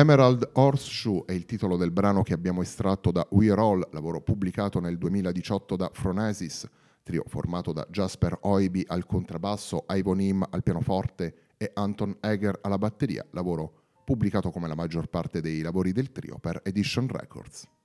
Emerald Horseshoe è il titolo del brano che abbiamo estratto da We Roll, lavoro pubblicato nel 2018 da Phronesis, trio formato da Jasper Oiby al contrabbasso, Ivon Im al pianoforte e Anton Eger alla batteria, lavoro pubblicato come la maggior parte dei lavori del trio per Edition Records.